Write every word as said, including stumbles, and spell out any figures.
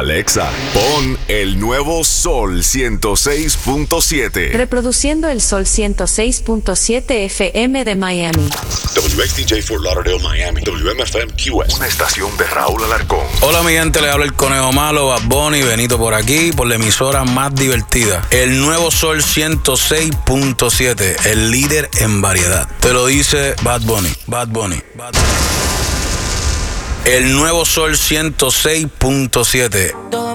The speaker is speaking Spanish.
Alexa, pon el nuevo Sol ciento seis punto siete. Reproduciendo el Sol ciento seis punto siete F M de Miami. W X T J Fort Lauderdale, Miami. W M F M Q S. Una estación de Raúl Alarcón. Hola mi gente, le habla el Conejo Malo, Bad Bunny, Benito por aquí, por la emisora más divertida. El nuevo Sol ciento seis punto siete, el líder en variedad. Te lo dice Bad Bunny, Bad Bunny, Bad Bunny. El nuevo Sol ciento seis punto siete.